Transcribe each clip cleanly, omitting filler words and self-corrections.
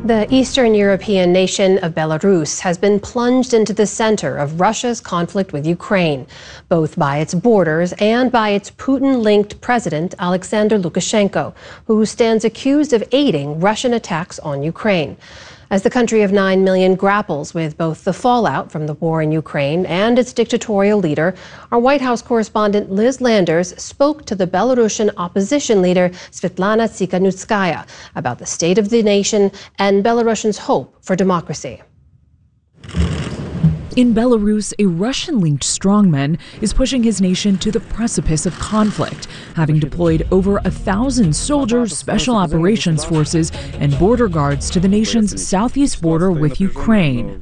The Eastern European nation of Belarus has been plunged into the center of Russia's conflict with Ukraine, both by its borders and by its Putin-linked president, Alexander Lukashenko, who stands accused of aiding Russian attacks on Ukraine. As the country of 9 million grapples with both the fallout from the war in Ukraine and its dictatorial leader, our White House correspondent Liz Landers spoke to the Belarusian opposition leader Svetlana Tsikhanouskaya about the state of the nation and Belarusians' hope for democracy. In Belarus, a Russian-linked strongman is pushing his nation to the precipice of conflict, having deployed over 1,000 soldiers, special operations forces, and border guards to the nation's southeast border with Ukraine.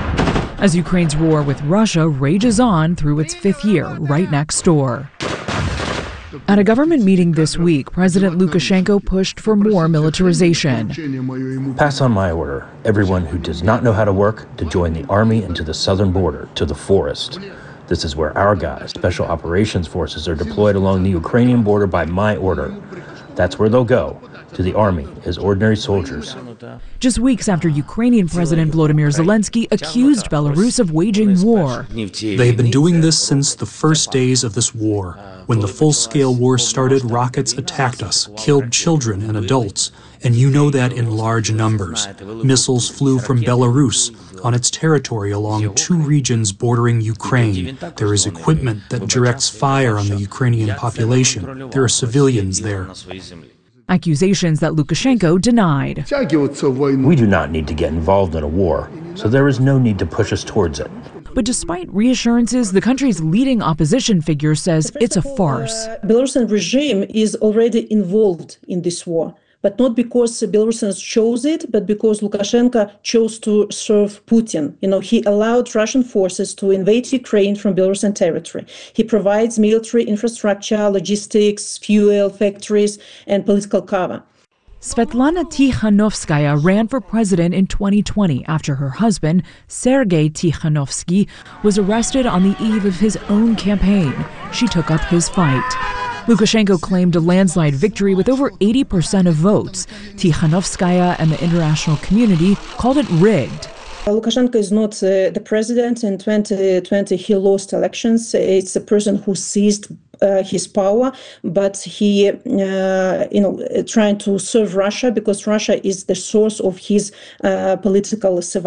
As Ukraine's war with Russia rages on through its fifth year right next door. At a government meeting this week, President Lukashenko pushed for more militarization. Pass on my order, everyone who does not know how to work, to join the army and to the southern border, to the forest. This is where our guys, special operations forces, are deployed along the Ukrainian border by my order. That's where they'll go, to the army as ordinary soldiers. Just weeks after Ukrainian President Volodymyr Zelensky accused Belarus of waging war. They've been doing this since the first days of this war. When the full-scale war started, rockets attacked us, killed children and adults, and you know that in large numbers. Missiles flew from Belarus on its territory along 2 regions bordering Ukraine. There is equipment that directs fire on the Ukrainian population. There are civilians there. Accusations that Lukashenko denied. We do not need to get involved in a war, so there is no need to push us towards it. But despite reassurances, the country's leading opposition figure says it's a farce. Belarusian regime is already involved in this war, but not because Belarusians chose it, but because Lukashenko chose to serve Putin. He allowed Russian forces to invade Ukraine from Belarusian territory. He provides military infrastructure, logistics, fuel, factories, and political cover. Svetlana Tikhanovskaya ran for president in 2020 after her husband, Sergei Tikhanovsky, was arrested on the eve of his own campaign. She took up his fight. Lukashenko claimed a landslide victory with over 80% of votes. Tikhanovskaya and the international community called it rigged. Lukashenko is not the president. In 2020, he lost elections. It's a person who seized his power, but he, trying to serve Russia because Russia is the source of his political survival.